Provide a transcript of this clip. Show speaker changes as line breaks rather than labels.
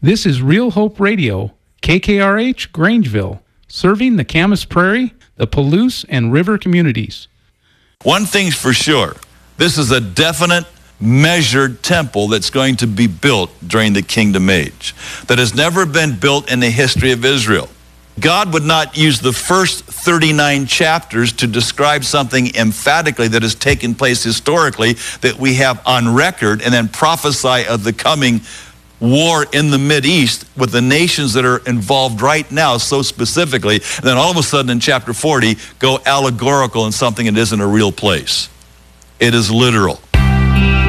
This is Real Hope Radio, KKRH, Grangeville, serving the Camas Prairie, the Palouse, and River communities.
One thing's for sure, this is a definite, measured temple that's going to be built during the Kingdom Age that has never been built in the history of Israel. God would not use the first 39 chapters to describe something emphatically that has taken place historically that we have on record and then prophesy of the coming war in the Mideast with the nations that are involved right now so specifically, and then all of a sudden in chapter 40 go allegorical in something that isn't a real place. It is literal.